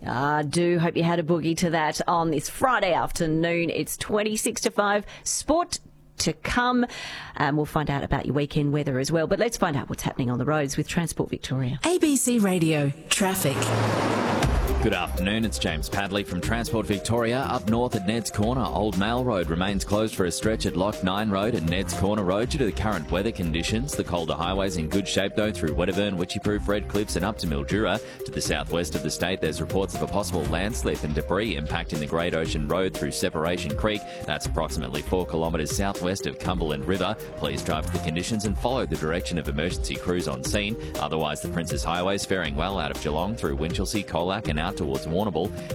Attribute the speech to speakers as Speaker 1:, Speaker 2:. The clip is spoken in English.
Speaker 1: I do hope you had a boogie to that on this Friday afternoon. It's 26 to 5. Sport to come. We'll find out about your weekend weather as well. But let's find out what's happening on the roads with Transport Victoria.
Speaker 2: ABC Radio Traffic.
Speaker 3: Good afternoon, it's James Padley from Transport Victoria. Up north at Ned's Corner, Old Mail Road remains closed for a stretch at Lock 9 Road and Ned's Corner Road due to the current weather conditions. The Calder Highway's in good shape though through Wedderburn, Witchyproof, Red Cliffs and up to Mildura. To the southwest of the state, there's reports of a possible landslip and debris impacting the Great Ocean Road through Separation Creek. That's approximately 4 kilometres southwest of Cumberland River. Please drive to the conditions and follow the direction of emergency crews on scene. Otherwise, the Princes Highway's faring well out of Geelong through Winchelsea, Colac and out towards Warrnambool.